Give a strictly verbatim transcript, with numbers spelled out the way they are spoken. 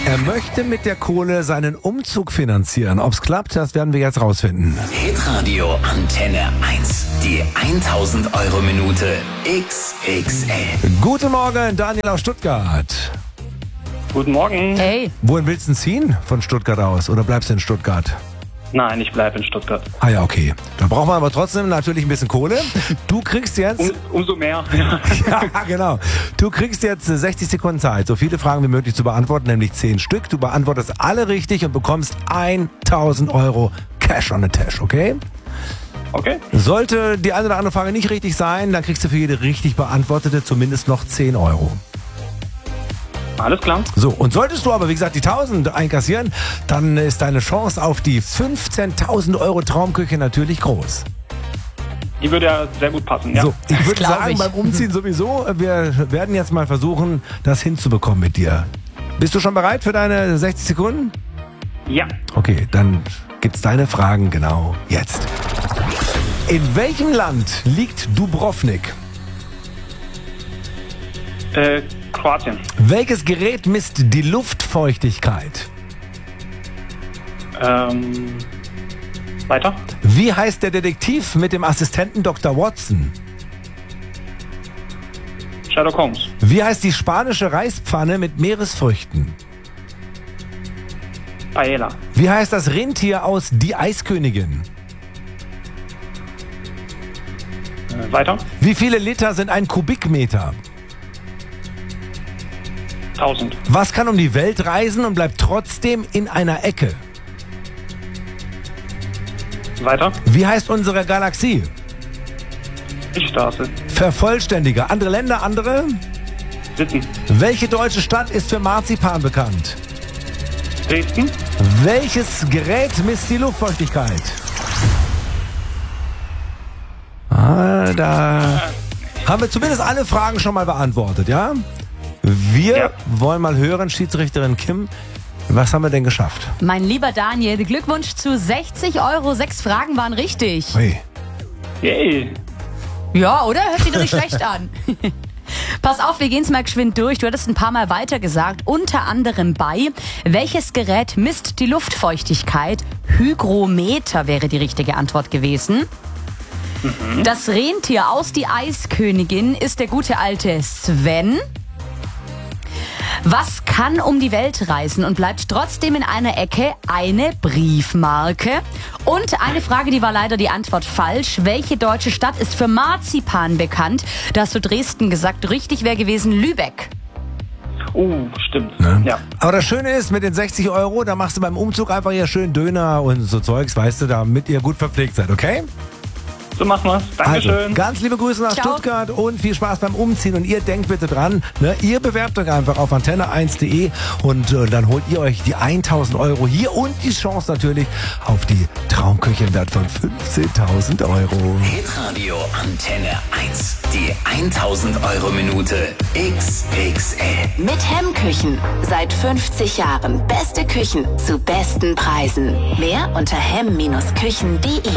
Er möchte mit der Kohle seinen Umzug finanzieren. Ob's klappt, das werden wir jetzt rausfinden. Hitradio Antenne eins. Die tausend Euro Minute X X L. Guten Morgen, Daniel aus Stuttgart. Guten Morgen. Hey. Wohin willst du denn ziehen? Von Stuttgart aus? Oder bleibst du in Stuttgart? Nein, ich bleibe in Stuttgart. Ah ja, okay. Da braucht man aber trotzdem natürlich ein bisschen Kohle. Du kriegst jetzt... Um, umso mehr. Ja, genau. Du kriegst jetzt sechzig Sekunden Zeit, so viele Fragen wie möglich zu beantworten, nämlich zehn Stück. Du beantwortest alle richtig und bekommst tausend Euro Cash on the Tash, okay? Okay. Sollte die eine oder andere Frage nicht richtig sein, dann kriegst du für jede richtig beantwortete zumindest noch zehn Euro. Alles klar. So, und solltest du aber, wie gesagt, die tausend einkassieren, dann ist deine Chance auf die fünfzehntausend Euro Traumküche natürlich groß. Die würde ja sehr gut passen, ja. So, ich würde glaub sagen, ich. beim Umziehen sowieso, wir werden jetzt mal versuchen, das hinzubekommen mit dir. Bist du schon bereit für deine sechzig Sekunden? Ja. Okay, dann gibt's deine Fragen genau jetzt. In welchem Land liegt Dubrovnik? Äh, Kroatien. Welches Gerät misst die Luftfeuchtigkeit? Ähm, weiter. Wie heißt der Detektiv mit dem Assistenten Doktor Watson? Sherlock Holmes. Wie heißt die spanische Reispfanne mit Meeresfrüchten? Paella. Wie heißt das Rentier aus Die Eiskönigin? Äh, weiter. Wie viele Liter sind ein Kubikmeter? tausend. Was kann um die Welt reisen und bleibt trotzdem in einer Ecke? Weiter. Wie heißt unsere Galaxie? Milchstraße. Vervollständiger. Andere Länder, andere? Sitten. Welche deutsche Stadt ist für Marzipan bekannt? Dresden. Welches Gerät misst die Luftfeuchtigkeit? Ah, da haben wir zumindest alle Fragen schon mal beantwortet, ja? Wir Ja. wollen mal hören, Schiedsrichterin Kim, was haben wir denn geschafft? Mein lieber Daniel, Glückwunsch zu sechzig Euro. Sechs Fragen waren richtig. Hey. Yay. Ja, oder? Hört sich doch nicht schlecht an. Pass auf, wir gehen's mal geschwind durch. Du hattest ein paar Mal weiter gesagt, unter anderem bei, welches Gerät misst die Luftfeuchtigkeit? Hygrometer wäre die richtige Antwort gewesen. Mhm. Das Rentier aus Die Eiskönigin ist der gute alte Sven. Was kann um die Welt reisen und bleibt trotzdem in einer Ecke? Eine Briefmarke. Und eine Frage, die war leider die Antwort falsch. Welche deutsche Stadt ist für Marzipan bekannt? Da hast du Dresden gesagt. Richtig wäre gewesen Lübeck. Oh, stimmt. Ne? Ja. Aber das Schöne ist, mit den sechzig Euro, da machst du beim Umzug einfach hier schön Döner und so Zeugs, weißt du, damit ihr gut verpflegt seid, okay? So machen wir's. Also, Dankeschön. ganz liebe Grüße nach Ciao. Stuttgart und viel Spaß beim Umziehen. Und ihr denkt bitte dran, ne, ihr bewerbt euch einfach auf antenne eins punkt de und äh, dann holt ihr euch die tausend Euro hier und die Chance natürlich auf die Traumküche im Wert von fünfzehntausend Euro. Hitradio Antenne eins. Die tausend Euro Minute X X L. Mit Hemmküchen. Seit fünfzig Jahren. Beste Küchen zu besten Preisen. Mehr unter hemm Bindestrich küchen punkt de.